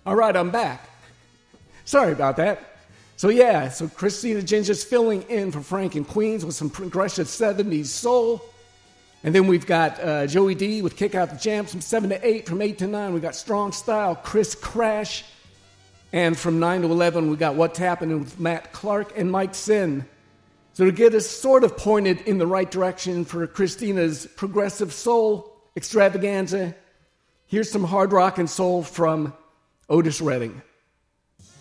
All right, I'm back. Sorry about that. So Christina Ginger's filling in for Frank in Queens with some progressive 70s soul. And then we've got Joey D with Kick Out the Jams from 7 to 8. From 8 to 9, we got Strong Style, Chris Crash. And from 9 to 11, we got What's Happening with Matt Clark and Mike Sin. So to get us sort of pointed in the right direction for Christina's progressive soul extravaganza, here's some hard rock and soul from Otis Redding.